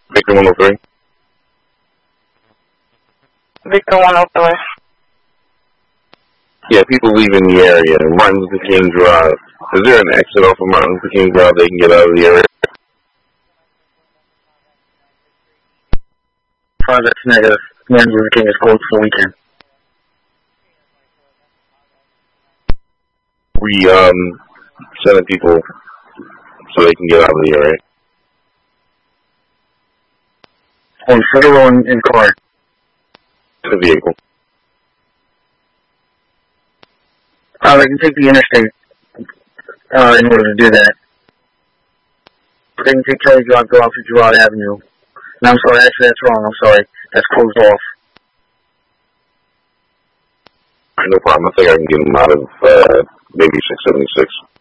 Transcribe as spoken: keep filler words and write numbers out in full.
Victor one oh three. Victor one oh three. Yeah, people leaving the area. Martin Luther King Drive. Is there an exit off of Martin Luther King Drive they can get out of the area? Uh, that's negative. Martin Luther King is closed for the weekend. We, um, sending people so they can get out of the area. On Federal and, and car. The vehicle. Uh, they can take the interstate, uh, in order to do that. They can take Kelly Drive, go out to Girard Avenue. No, I'm sorry, actually that's wrong, I'm sorry. That's closed off. No problem. I think I can get them out of, uh, maybe six seventy-six.